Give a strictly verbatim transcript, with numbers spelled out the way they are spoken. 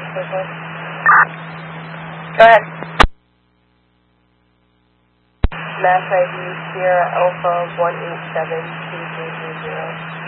Go ahead. Mass I D Sierra Alpha one eight seven two three three zero.